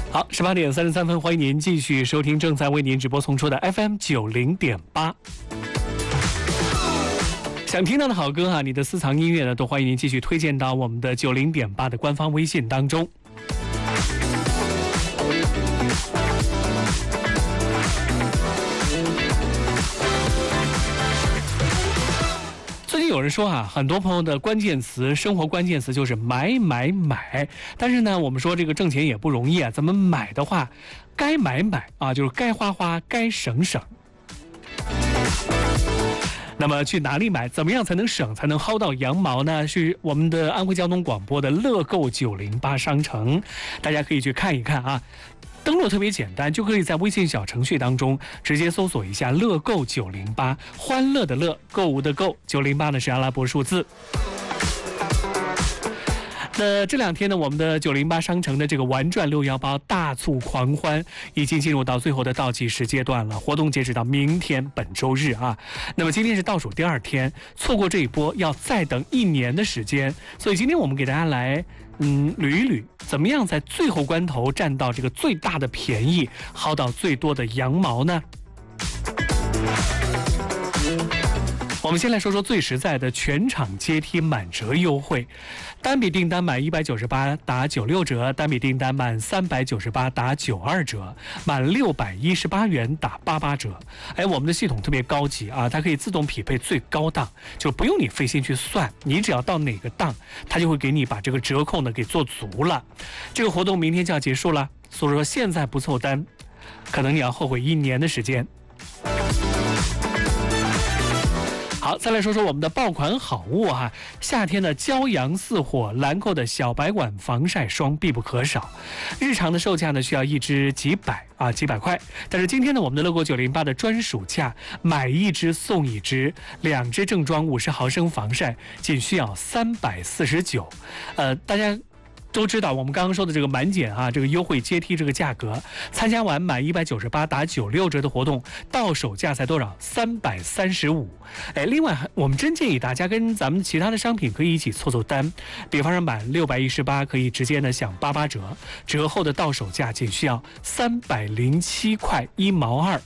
好，18:33，欢迎您继续收听正在为您直播送出的 FM90.8。想听到的好歌你的私藏音乐呢，都欢迎您继续推荐到我们的90.8的官方微信当中。最近有人说很多朋友的关键词，生活关键词就是买。但是呢，我们说这个挣钱也不容易怎么买的话，该买就是该花，该省。那么去哪里买？怎么样才能省，才能薅到羊毛呢？是我们的安徽交通广播的乐购908商城，大家可以去看一看登录特别简单，就可以在微信小程序当中直接搜索一下乐购908，欢乐的乐，购物的购，908呢是阿拉伯数字。那这两天呢，我们的908商城的这个玩转618大促狂欢已经进入到最后的倒计时阶段了，活动截止到明天本周日那么今天是倒数第2天，错过这一波要再等1年的时间，所以今天我们给大家来捋一捋，怎么样在最后关头占到这个最大的便宜，薅到最多的羊毛呢？我们先来说说最实在的全场阶梯满折优惠，单笔订单满198打96折，单笔订单满398打92折，满618元打88折。我们的系统特别高级它可以自动匹配最高档，就不用你费心去算，你只要到哪个档，它就会给你把这个折扣呢给做足了。这个活动明天就要结束了，所以说现在不凑单，可能你要后悔1年的时间。好，再来说说我们的爆款好物夏天的骄阳似火，兰蔻的小白管防晒霜必不可少。日常的售价呢需要一支几百块，但是今天呢，我们的乐购908的专属价，买1支送1支，2支正装50毫升防晒，仅需要349。大家都知道我们刚刚说的这个满减这个优惠阶梯这个价格，参加完满198打96折的活动，到手价才多少？335。另外我们真建议大家跟咱们其他的商品可以一起凑单，比方说满618可以直接呢享88折，折后的到手价仅需要307块1毛2。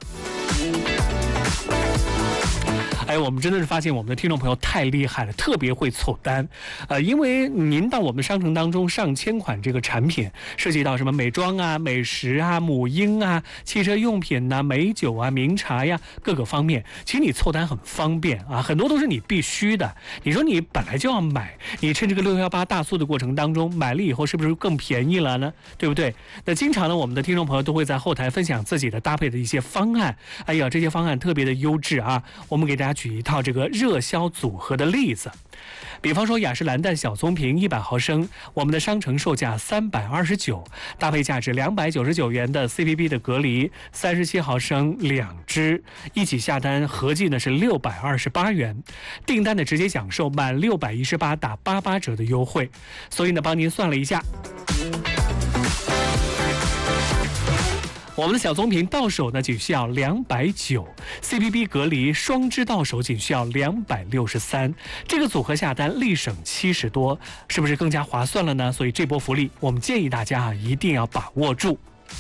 我们真的是发现我们的听众朋友太厉害了，特别会凑单。因为您到我们商城当中上千款这个产品，涉及到什么美妆美食母婴汽车用品美酒名茶各个方面，其实你凑单很方便很多都是你必须的。你说你本来就要买，你趁这个618大促的过程当中买了以后，是不是更便宜了呢？对不对？那经常呢，我们的听众朋友都会在后台分享自己的搭配的一些方案。这些方案特别的优质我们给大家举一套这个热销组合的例子，比方说雅诗兰黛小棕瓶100毫升，我们的商城售价329，搭配价值299元的 CPB 的隔离37毫升2支，一起下单合计呢是628元，订单的直接享受满618打88折的优惠，所以呢帮您算了一下。我们的小棕瓶到手呢仅需要290， CPB 隔离双支到手仅需要263，这个组合下单立省70多，是不是更加划算了呢？所以这波福利我们建议大家一定要把握住。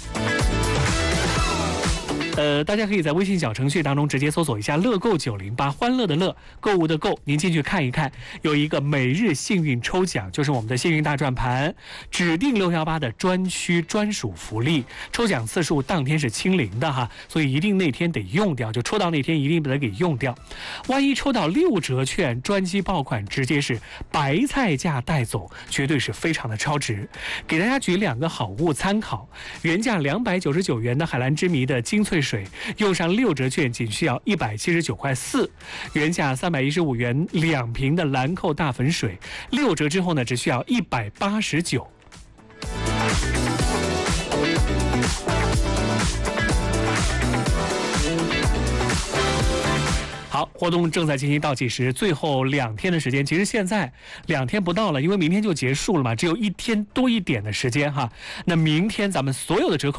大家可以在微信小程序当中直接搜索一下乐购908，欢乐的乐，购物的购，您进去看一看，有一个每日幸运抽奖，就是我们的幸运大转盘，指定618的专区专属福利，抽奖次数当天是清零的所以一定那天得用掉，就抽到那天一定把它给用掉。万一抽到6折券，专机爆款直接是白菜价带走，绝对是非常的超值。给大家举2个好物参考，原价299元的海蓝之谜的精粹水，用上6折券仅需要179块4，原价315元2瓶的兰蔻大粉水，6折之后呢只需要189。好，活动正在进行倒计时，最后2天的时间，其实现在2天不到了，因为明天就结束了嘛，只有1天多一点的时间那明天咱们所有的折扣